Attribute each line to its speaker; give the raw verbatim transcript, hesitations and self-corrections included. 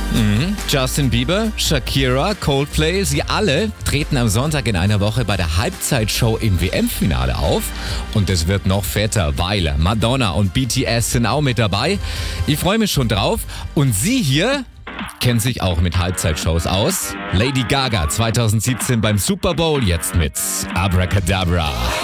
Speaker 1: Mhm. Justin Bieber, Shakira, Coldplay, sie alle treten am Sonntag in einer Woche bei der Halbzeitshow im W M-Finale auf. Und es wird noch fetter, weil Madonna und B T S sind auch mit dabei. Ich freue mich schon drauf. Und sie hier kennt sich auch mit Halbzeitshows aus. Lady Gaga zwanzig siebzehn beim Super Bowl, jetzt mit Abracadabra.